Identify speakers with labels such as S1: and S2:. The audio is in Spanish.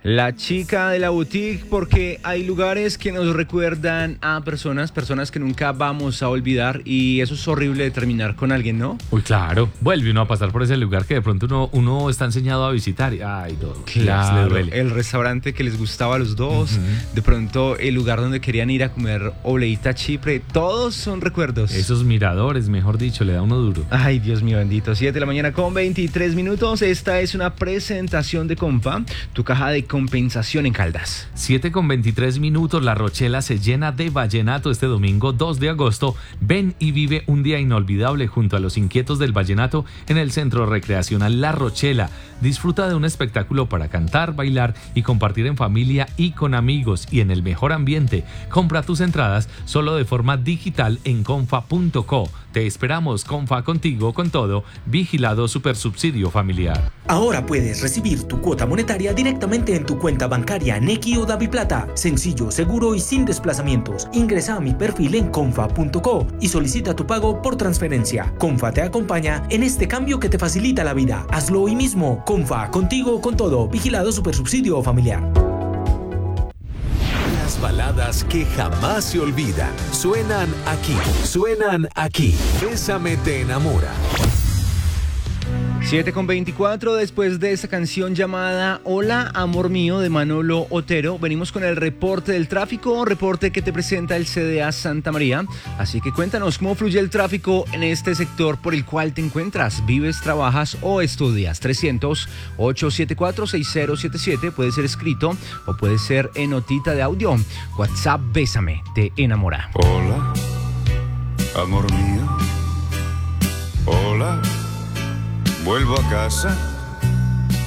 S1: La chica de la boutique, porque hay lugares que nos recuerdan a personas que nunca vamos a olvidar, y eso es horrible de terminar con alguien, ¿no?
S2: Uy, claro, vuelve uno a pasar por ese lugar que de pronto uno está enseñado a visitar y ay, no,
S1: Claro,
S2: le duele.
S1: el restaurante que les gustaba a los dos, de pronto el lugar donde querían ir a comer obleíta Chipre, todos son recuerdos.
S2: Esos miradores, mejor dicho, le da uno duro.
S1: Ay, Dios mío bendito, 7 de la mañana con 23 minutos, esta es una presentación de Compa, tu caja de compensación en Caldas.
S2: 7:23, La Rochela se llena de vallenato este domingo 2 de agosto. Ven y vive un día inolvidable junto a los inquietos del vallenato en el Centro Recreacional La Rochela. Disfruta de un espectáculo para cantar, bailar y compartir en familia y con amigos y en el mejor ambiente. Compra tus entradas solo de forma digital en confa.co. Te esperamos, Confa, contigo, con todo. Vigilado Supersubsidio Familiar.
S3: Ahora puedes recibir tu cuota monetaria directamente en tu cuenta bancaria Nequi o DaviPlata. Sencillo, seguro y sin desplazamientos. Ingresa a mi perfil en confa.co y solicita tu pago por transferencia. Confa te acompaña en este cambio que te facilita la vida. Hazlo hoy mismo. Confa, contigo, con todo. Vigilado Supersubsidio Familiar.
S4: Las baladas que jamás se olvidan suenan aquí. Bésame te enamora.
S1: 7:24, después de esta canción llamada Hola, amor mío, de Manolo Otero, venimos con el reporte del tráfico, reporte que te presenta el CDA Santa María. Así que cuéntanos cómo fluye el tráfico en este sector por el cual te encuentras, vives, trabajas o estudias. 300-874-6077, puede ser escrito o puede ser en notita de audio. WhatsApp, Bésame te enamora.
S5: Hola, amor mío. Hola, vuelvo a casa.